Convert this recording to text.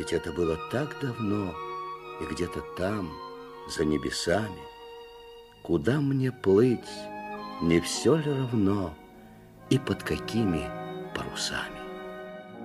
Ведь это было так давно, и где-то там, за небесами. Куда мне плыть, не все ли равно, и под какими парусами?